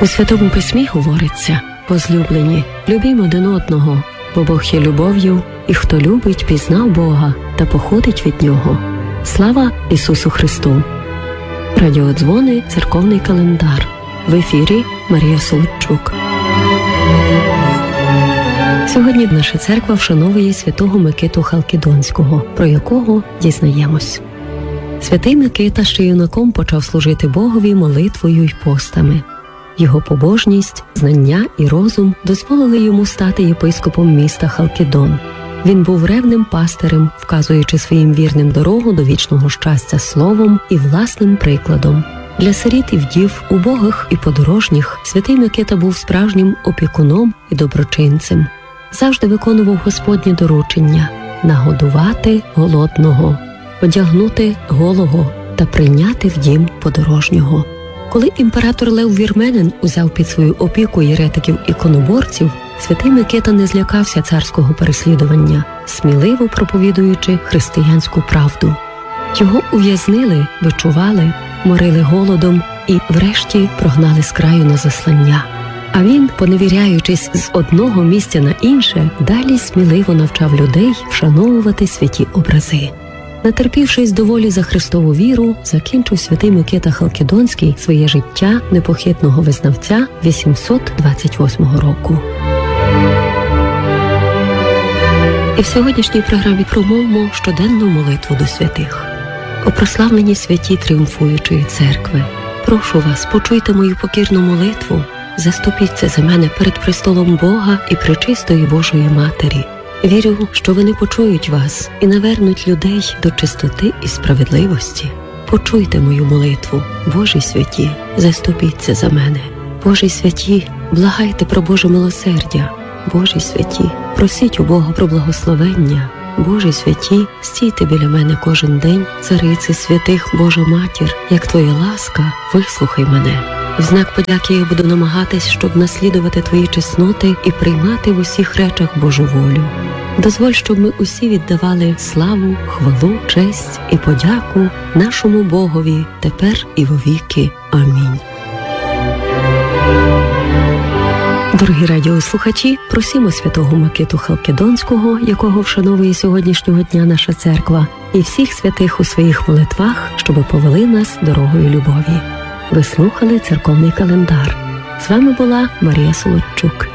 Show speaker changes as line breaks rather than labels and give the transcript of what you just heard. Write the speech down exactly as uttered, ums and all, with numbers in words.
У Святому Письмі говориться: «Возлюблені, любімо один одного, бо Бог є любов'ю, і хто любить, пізнав Бога та походить від Нього». Слава Ісусу Христу! Радіодзвони, церковний календар. В ефірі Марія Солодчук. Сьогодні наша церква вшановує святого Микиту Халкідонського, про якого дізнаємось. Святий Микита ще юнаком почав служити Богові молитвою й постами. Його побожність, знання і розум дозволили йому стати єпископом міста Халкідон. Він був ревним пастирем, вказуючи своїм вірним дорогу до вічного щастя словом і власним прикладом. Для сиріт і вдів, убогих і подорожніх святий Микита був справжнім опікуном і доброчинцем. Завжди виконував Господні доручення – нагодувати голодного, одягнути голого та прийняти в дім подорожнього. Коли імператор Лев Вірменин узяв під свою опіку єретиків-іконоборців, святий Микита не злякався царського переслідування, сміливо проповідуючи християнську правду. Його ув'язнили, бичували, морили голодом і, врешті, прогнали з краю на заслання. А він, поневіряючись з одного місця на інше, далі сміливо навчав людей вшановувати святі образи. Натерпівшись доволі за Христову віру, закінчив святий Микита Халкідонський своє життя непохитного визнавця вісімсот двадцять восьмого року. І в сьогоднішній програмі промовимо щоденну молитву до святих. О прославлені святі тріумфуючої церкви, прошу вас, почуйте мою покірну молитву, заступіться за мене перед престолом Бога і пречистої Божої Матері. Вірю, що вони почують вас і навернуть людей до чистоти і справедливості. Почуйте мою молитву, Божі святі, заступіться за мене. Божі святі, благайте про Боже милосердя. Божі святі, просіть у Бога про благословення. Божі святі, стійте біля мене кожен день, цариці святих, Божа Матір, як Твоя ласка, вислухай мене. В знак подяки я буду намагатись, щоб наслідувати Твої чесноти і приймати в усіх речах Божу волю. Дозволь, щоб ми усі віддавали славу, хвалу, честь і подяку нашому Богові тепер і вовіки. Амінь. Дорогі радіослухачі, просимо святого Микиту Халкідонського, якого вшановує сьогоднішнього дня наша церква, і всіх святих у своїх молитвах, щоби повели нас дорогою любові. Ви слухали церковний календар. З вами була Марія Солодчук.